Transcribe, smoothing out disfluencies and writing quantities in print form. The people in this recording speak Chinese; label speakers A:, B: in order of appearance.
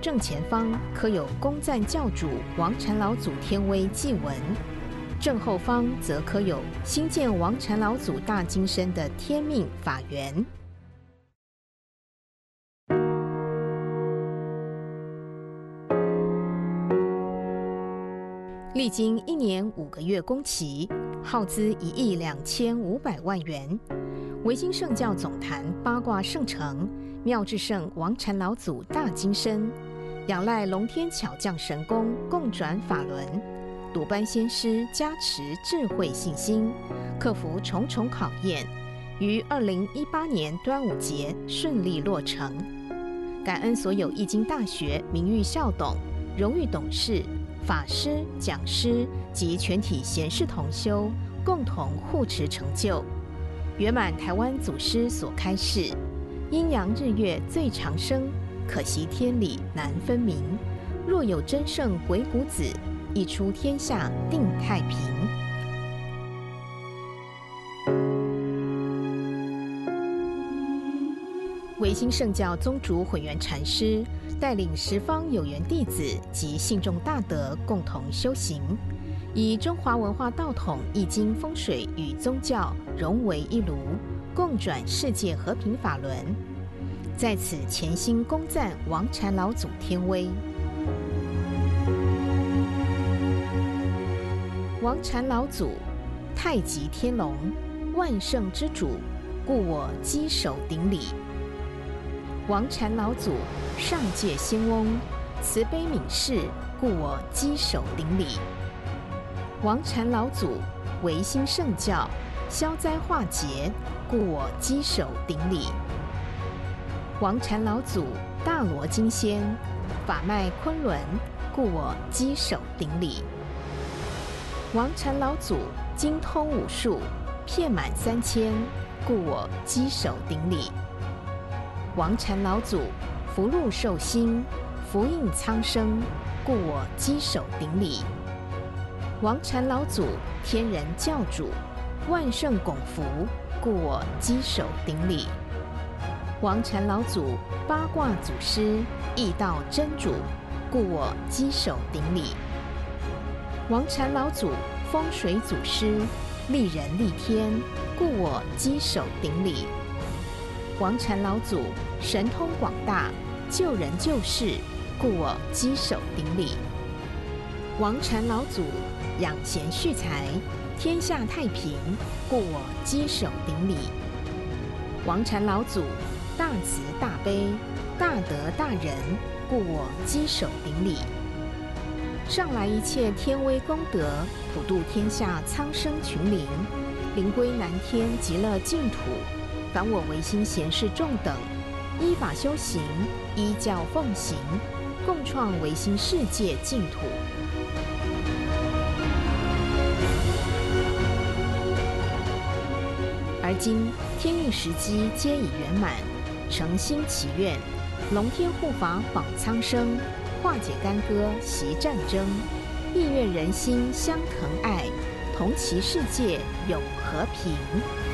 A: 正前方刻有恭赞教主王禅老祖天威祭文，正后方则刻有兴建王禅老祖大金身的天命法缘。历经1年5个月工期，耗资1亿2500万元，维新圣教总坛八卦圣城妙智圣王禅老祖大金身，仰赖龙天巧匠神功共转法轮，鲁班先师加持智慧信心，克服重重考验，于2018年端午节顺利落成。感恩所有易经大学名誉校董、荣誉董事、法师、讲师及全体贤士同修共同护持成就，圆满台湾祖师所开示：阴阳日月最长生，可惜天理难分明。若有真圣鬼谷子，一出天下定太平。维新圣教宗主混元禅师带领十方有缘弟子及信众大德共同修行，以中华文化道统、易经、风水与宗教融为一炉，共转世界和平法轮。在此潜心恭赞王禅老祖天威。王禅老祖，太极天龙，万圣之主，故我稽首顶礼。王禅老祖，上界仙翁，慈悲悯世，故我稽首顶礼。王禅老祖，维新圣教，消灾化劫，故我稽首顶礼。王禅老祖，大罗金仙，法脉昆仑，故我稽首顶礼。王禅老祖，精通武术，遍满3000，故我稽首顶礼。王禅老祖，福禄寿星，福应苍生，故我稽首顶礼。王禅老祖，天人教主，万圣拱福，故我稽首顶礼。王禅老祖，八卦祖师，易道真主，故我稽首顶礼。王禅老祖，风水祖师，利人利天，故我稽首顶礼。王禅老祖，神通广大，救人救世，故我稽首顶礼。王禅老祖，养贤蓄财，天下太平，故我稽首顶礼。王禅老祖，大慈大悲，大德大仁，故我稽首顶礼。上来一切天威功德，普度天下苍生群灵，灵归南天极乐净土。凡我维新贤士众等，依法修行，依教奉行，共创维新世界净土。而今天运时机皆已圆满，诚心祈愿，龙天护法保苍生，化解干戈息战争，亦愿人心相疼爱，同祈世界永和平。